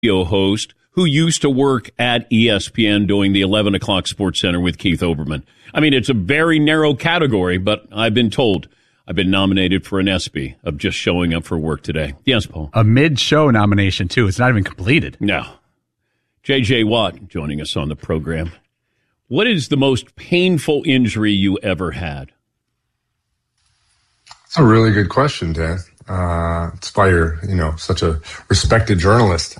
host who used to work at ESPN doing the 11 o'clock Sports Center with Keith Olbermann. I mean, it's a very narrow category, but I've been told I've been nominated for an ESPY of just showing up for work today. Yes, Paul. A mid-show nomination, too. It's not even completed. No. J.J. Watt joining us on the program. What is the most painful injury you ever had? That's a really good question, Dan. It's by your, such a respected journalist.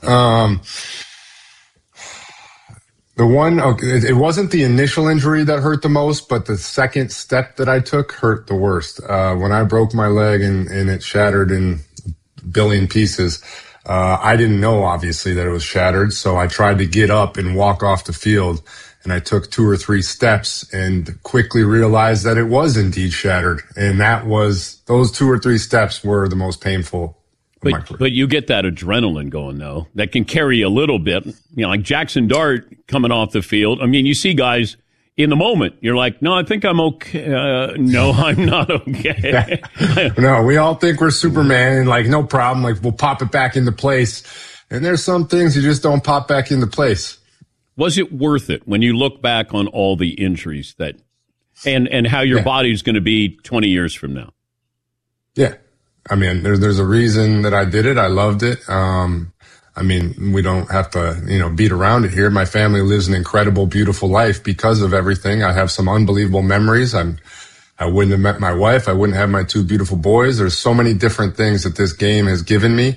It wasn't the initial injury that hurt the most, but the second step that I took hurt the worst. When I broke my leg and it shattered in a billion pieces, I didn't know, obviously, that it was shattered. So I tried to get up and walk off the field, and I took 2 or 3 steps and quickly realized that it was indeed shattered. And those 2 or 3 steps were the most painful. But you get that adrenaline going, though, that can carry you a little bit. Like Jackson Dart coming off the field. I mean, you see guys in the moment. You're like, no, I think I'm okay. No, I'm not okay. No, we all think we're Superman and no problem. We'll pop it back into place. And there's some things you just don't pop back into place. Was it worth it when you look back on all the injuries and how your body's going to be 20 years from now? Yeah. I mean, there's a reason that I did it. I loved it. We don't have to, beat around it here. My family lives an incredible, beautiful life because of everything. I have some unbelievable memories. I wouldn't have met my wife. I wouldn't have my 2 beautiful boys. There's so many different things that this game has given me.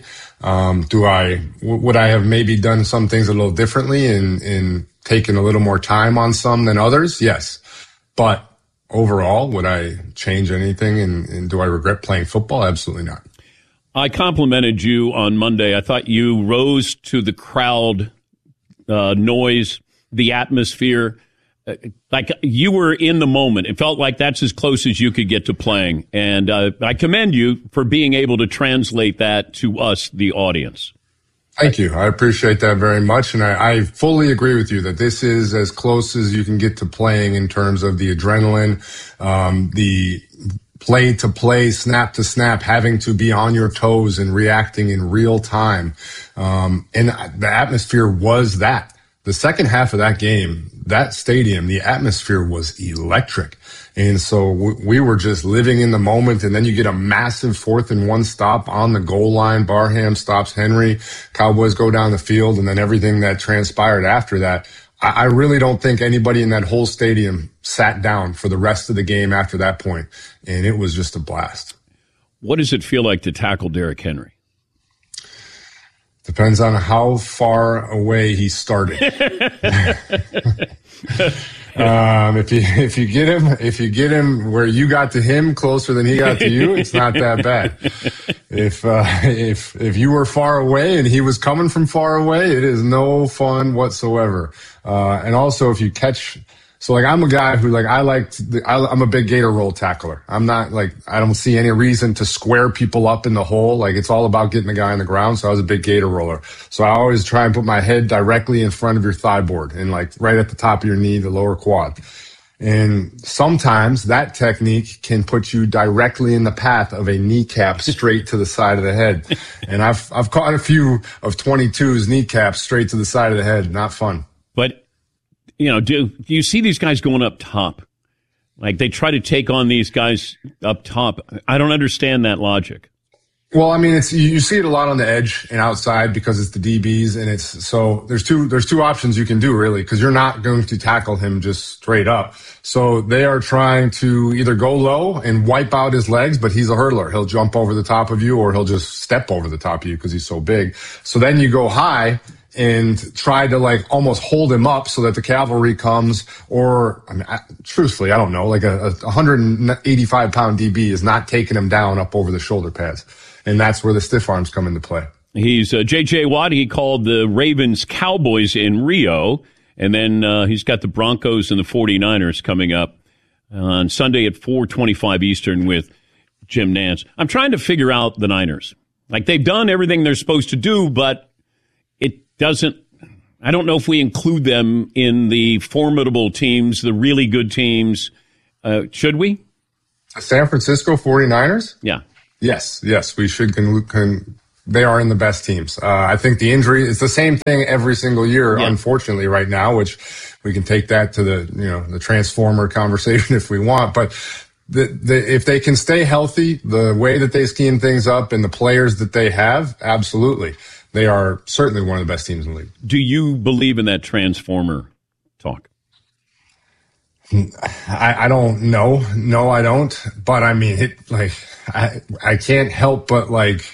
Would I have maybe done some things a little differently and taken a little more time on some than others? Yes. But overall, would I change anything and do I regret playing football? Absolutely not. I complimented you on Monday. I thought you rose to the crowd noise, the atmosphere. Like you were in the moment. It felt like that's as close as you could get to playing. And I commend you for being able to translate that to us, the audience. Thank you. I appreciate that very much. And I fully agree with you that this is as close as you can get to playing in terms of the adrenaline, the play to play, snap to snap, having to be on your toes and reacting in real time. And the atmosphere was that. The second half of that game, that stadium, the atmosphere was electric. And so we were just living in the moment. And then you get a massive 4th and 1 stop on the goal line. Barham stops Henry. Cowboys go down the field. And then everything that transpired after that. I really don't think anybody in that whole stadium sat down for the rest of the game after that point. And it was just a blast. What does it feel like to tackle Derrick Henry? Depends on how far away he started. If you get him where you got to him closer than he got to you, it's not that bad. If you were far away and he was coming from far away, it is no fun whatsoever. And also if you catch, so I'm a guy who I'm a big gator roll tackler. I'm not I don't see any reason to square people up in the hole. It's all about getting the guy on the ground. So I was a big gator roller. So I always try and put my head directly in front of your thigh board and right at the top of your knee, the lower quad. And sometimes that technique can put you directly in the path of a kneecap straight to the side of the head. And I've caught a few of 22's kneecaps straight to the side of the head. Not fun. But do you see these guys going up top? They try to take on these guys up top. I don't understand that logic. Well, you see it a lot on the edge and outside because it's the DBs, and there's two options you can do really, because you're not going to tackle him just straight up. So they are trying to either go low and wipe out his legs, but he's a hurdler. He'll jump over the top of you, or he'll just step over the top of you because he's so big. So then you go high and try to almost hold him up so that the cavalry comes, or truthfully, I don't know, a 185 pound DB is not taking him down up over the shoulder pads. And that's where the stiff arms come into play. He's J.J. Watt. He called the Ravens Cowboys in Rio, and then he's got the Broncos and the 49ers coming up on Sunday at 4:25 Eastern with Jim Nantz. I'm trying to figure out the Niners. They've done everything they're supposed to do, but I don't know if we include them in the formidable teams, the really good teams. Should we? San Francisco 49ers? Yeah. Yes, we should they are in the best teams. I think the injury is the same thing every single year, unfortunately, right now, which we can take that to the transformer conversation if we want. But if they can stay healthy, the way that they scheme things up and the players that they have, absolutely. They are certainly one of the best teams in the league. Do you believe in that transformer talk? I don't know. No, I don't. But I mean, I can't help but